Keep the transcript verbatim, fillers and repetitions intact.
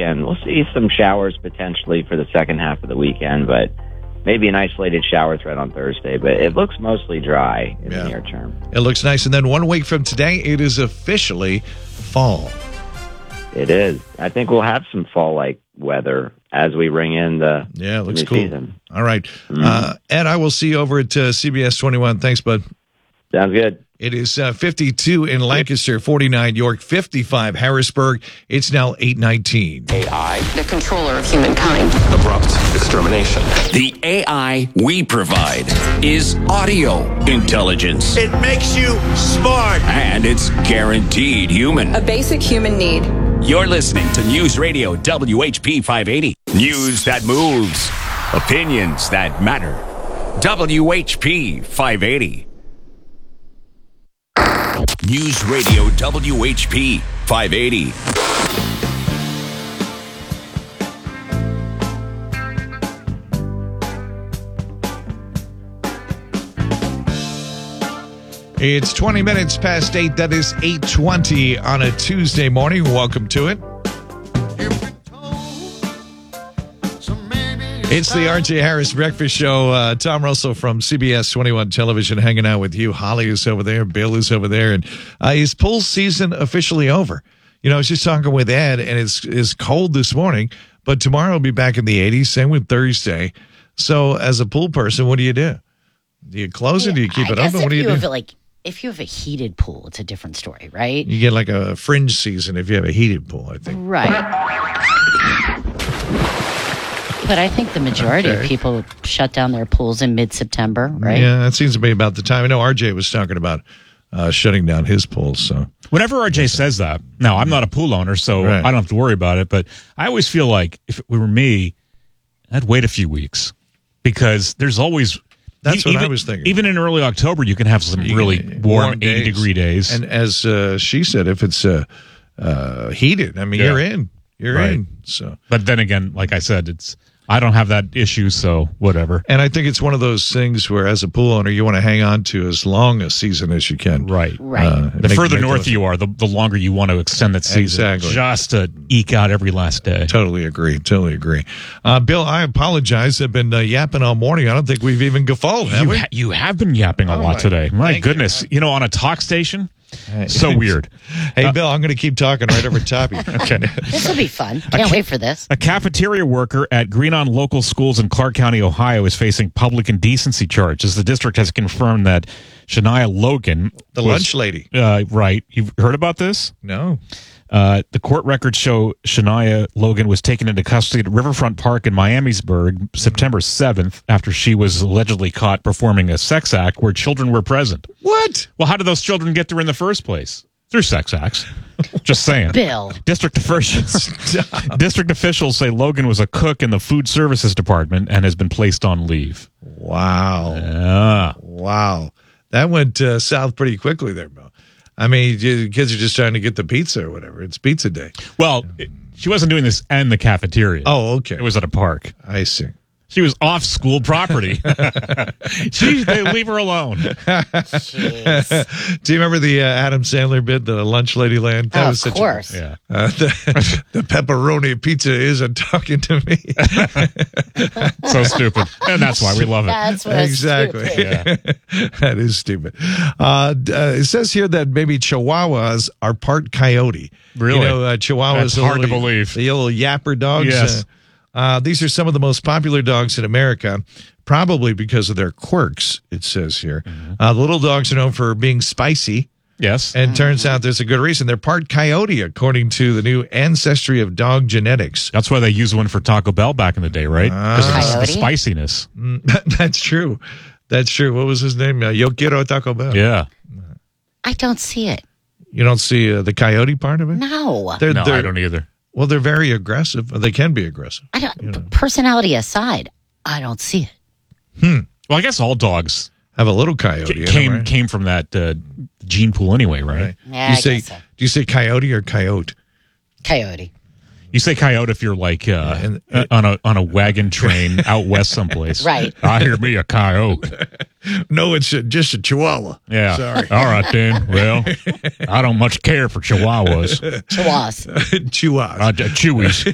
weekend. We'll see some showers potentially for the second half of the weekend, but maybe an isolated shower threat on Thursday. But it looks mostly dry in Yeah. the near term. It looks nice. And then one week from today, it is officially fall. It is. I think we'll have some fall-like weather as we ring in the Yeah, it looks new cool. season. All right. Mm-hmm. Uh, Ed, I will see you over at uh, C B S twenty-one. Thanks, bud. Sounds good. It is uh, fifty-two in Lancaster, forty-nine York, fifty-five Harrisburg. It's now eight nineteen. A I. The controller of humankind. Abrupt extermination. The A I we provide is audio intelligence. It makes you smart. And it's guaranteed human. A basic human need. You're listening to News Radio W H P five eighty. News that moves. Opinions that matter. W H P five eighty. News Radio W H P five eighty. It's twenty minutes past eight. That is eight twenty on a Tuesday morning. Welcome to it. It's the R J Harris Breakfast Show. Uh, Tom Russell from C B S twenty-one Television hanging out with you. Holly is over there. Bill is over there. And uh, is pool season officially over? You know, I was just talking with Ed, and it's, it's cold this morning, but tomorrow will be back in the eighties. Same with Thursday. So as a pool person, what do you do? Do you close it? Do you keep I it guess open? if What do you, you do? have, like, if you have a heated pool, it's a different story, right? You get like a fringe season if you have a heated pool, I think. Right. But I think the majority Okay. of people shut down their pools in mid-September, right? Yeah, that seems to be about the time. I know R J was talking about uh, shutting down his pool. So Whenever R J says that, now I'm not a pool owner, so Right. I don't have to worry about it, but I always feel like if it were me, I'd wait a few weeks because there's always... That's what even, I was thinking. Even in early October, you can have some You really can- warm, warm days. eighty-degree days. And as uh, she said, if it's uh, uh, heated, I mean, Yeah. you're in. You're Right. in. So, But then again, like I said, it's I don't have that issue, so whatever. and I think it's one of those things where, as a pool owner, you want to hang on to as long a season as you can. Right. Right. Uh, The make- further make north those- you are, the, the longer you want to extend that season. Exactly. Just to eke out every last day. Totally agree. Totally agree. Uh, Bill, I apologize. I've been uh, yapping all morning. I don't think we've even guffawed, have You, we? ha- you have been yapping a Oh, lot my- today. My thank you. goodness. You. know, on a talk station? So weird. Hey, Uh, Bill, I'm going to keep talking right over top of you. Okay. This will be fun. Can't wait for this. A cafeteria worker at Green on Local Schools in Clark County, Ohio, is facing public indecency charges. The district has confirmed that Shania Logan, The was- lunch lady. uh, right? You've heard about this? No. Uh, the court records show Shania Logan was taken into custody at Riverfront Park in Miamisburg September seventh after she was allegedly caught performing a sex act where children were present. What? Well, how did those children get there in the first place? Through sex acts. Just saying. Bill. District officials, district officials say Logan was a cook in the food services department and has been placed on leave. Wow. Ah. Wow. That went uh, south pretty quickly there, Bill. I mean, you- kids are just trying to get the pizza or whatever. It's pizza day. Well, it- she wasn't doing this in the cafeteria. Oh, okay. It was at a park. I see. She was off school property. she, they leave her alone. Jeez. Do you remember the uh, Adam Sandler bit, the lunch lady land? That Oh, was of such course. A, Yeah. uh, the, the pepperoni pizza isn't talking to me. So stupid. And that's why we love it. That's what's Exactly. stupid. That is stupid. Uh, d- uh, it says here that maybe Chihuahuas are part coyote. Really? You know, uh, Chihuahuas. That's the hard to little- believe. The little yapper dogs. Yes. Uh, uh, these are some of the most popular dogs in America, probably because of their quirks, it says here. Mm-hmm. Uh, the little dogs are known for being spicy. Yes. And turns out there's a good reason. They're part coyote, according to the new Ancestry of Dog Genetics. That's why they used one for Taco Bell back in the day, right? Because of the- the Coyote? spiciness. That's true. That's true. What was his name? Uh, Yo quiero Taco Bell. Yeah. I don't see it. You don't see uh, the coyote part of it? No. They're, No, they're, I don't either. Well, they're very aggressive. They can be aggressive. I don't, p- personality aside, I don't see it. Well, I guess all dogs Have a little coyote. ca- in came them, right? came from that uh, gene pool anyway, right? Right. Yeah, you I say, guess so. Do you say coyote or coyote? Coyote. You say coyote if you're like uh, and- uh, on a on a wagon train out west someplace. Right. I hear me a coyote. No, it's a, just a chihuahua. Yeah. Sorry. All right then. Well, I don't much care for chihuahuas. Chihuahuas. Chihuahua. Uh, chewies.